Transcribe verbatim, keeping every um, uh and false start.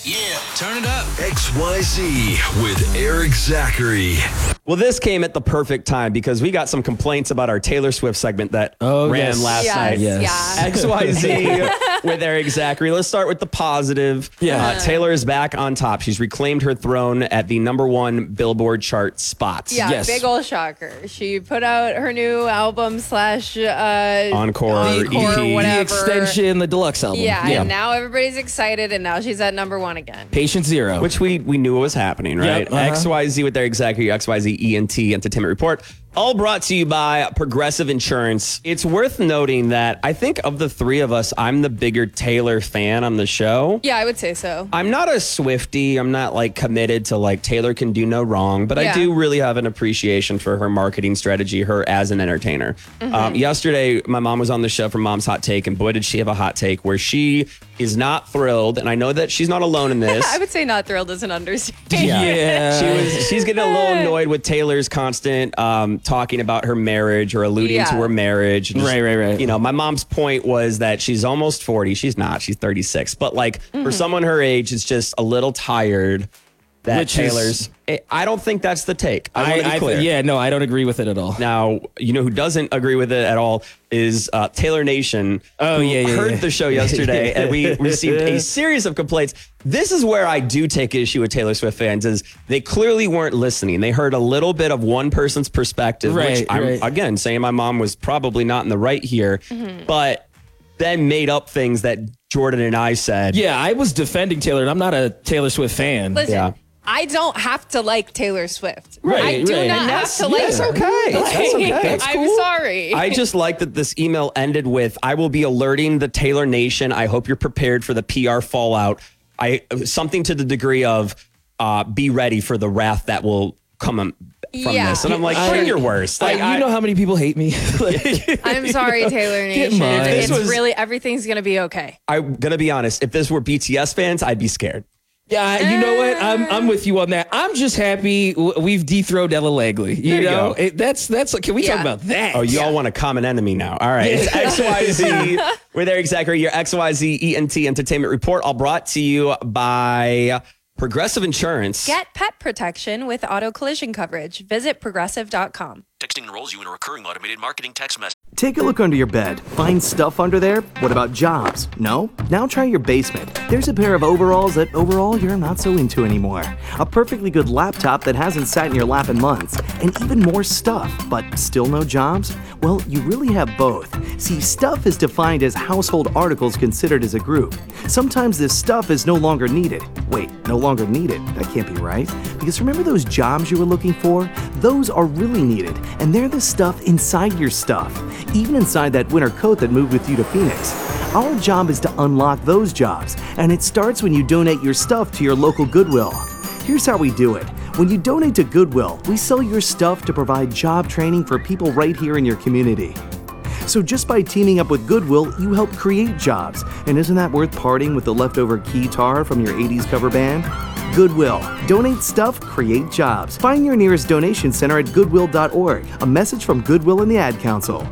Yeah, turn it up. X Y Z with Eric Zachary. Well, this came at the perfect time because we got some complaints about our Taylor Swift segment that oh, ran yes. last yes, night. Yes. Yeah. X Y Z with Eric Zachary. Let's start with the positive. Yeah. Uh, Taylor is back on top. She's reclaimed her throne at the number one Billboard chart spots. Yeah, Yes. big old shocker. She put out her new album slash uh, Encore, encore E P. The whatever. extension, the deluxe album. Yeah, and now everybody's excited, and now she's at number one again. Patient Zero. Which we we knew was happening, right? Yep, uh-huh. X Y Z with Eric Zachary, X Y Z E N T Entertainment Report. All brought to you by Progressive Insurance. It's worth noting that I think of the three of us, I'm the bigger Taylor fan on the show. Yeah, I would say so. I'm not a Swiftie. I'm not like committed to like Taylor can do no wrong, but Yeah. I do really have an appreciation for her marketing strategy, her as an entertainer. Mm-hmm. Um, yesterday, my mom was on the show for Mom's Hot Take, and boy, did she have a hot take where she is not thrilled. And I know that she's not alone in this. I would say not thrilled is an understatement. Yeah. She was. She's getting a little annoyed with Taylor's constant um, talking about her marriage or alluding Yeah. to her marriage. And just, Right, right, right. You know, my mom's point was that she's almost forty. She's not. She's thirty-six. But like for someone her age, it's just a little tired that Which is- Taylor's. I I don't think that's the take. I, want to be I, clear. yeah, no, I don't agree with it at all. Now, you know who doesn't agree with it at all is uh, Taylor Nation. Oh, who yeah, yeah, heard yeah. the show yesterday, and we received a series of complaints. This is where I do take issue with Taylor Swift fans is they clearly weren't listening. They heard a little bit of one person's perspective, which Right, I'm, right. again, saying my mom was probably not in the right here, but then made up things that Jordan and I said. Yeah, I was defending Taylor, and I'm not a Taylor Swift fan. Listen, Yeah. I don't have to like Taylor Swift. Right, I do right. not And have that's- to like that's her. okay. That's okay. That's I'm cool. sorry. I just like that this email ended with, I will be alerting the Taylor Nation. I hope you're prepared for the P R fallout. I something to the degree of uh, be ready for the wrath that will come um, from Yeah. this. And I'm like, I- bring your worst. Like, Like, I- you know how many people hate me? Like, I'm sorry, Taylor Nation. mine. It's This was- really, everything's going to be okay. I'm going to be honest. If this were B T S fans, I'd be scared. yeah, you know what? I'm I'm with you on that. I'm just happy w- we've dethroned Ella Langley. You There you know, go. It, that's that's. Can we talk Yeah. about that? Oh, you all want a common enemy now. All right. It's X Y Z. We're there, exactly. Your X Y Z E N T Entertainment Report, all brought to you by Progressive Insurance. Get pet protection with auto collision coverage. Visit progressive dot com. Texting enrolls you in a recurring automated marketing text message. Take a look under your bed. Find stuff under there? What about jobs? No? Now try your basement. There's a pair of overalls that overall you're not so into anymore. A perfectly good laptop that hasn't sat in your lap in months. And even more stuff, but still no jobs? Well, you really have both. See, stuff is defined as household articles considered as a group. Sometimes this stuff is no longer needed. Wait, no longer needed? That can't be right. Because remember those jobs you were looking for? Those are really needed. And they're the stuff inside your stuff. Even inside that winter coat that moved with you to Phoenix. Our job is to unlock those jobs, and it starts when you donate your stuff to your local Goodwill. Here's how we do it. When you donate to Goodwill, we sell your stuff to provide job training for people right here in your community. So just by teaming up with Goodwill, you help create jobs. And isn't that worth parting with the leftover guitar from your eighties cover band? Goodwill. Donate stuff, create jobs. Find your nearest donation center at goodwill dot org. A message from Goodwill and the Ad Council.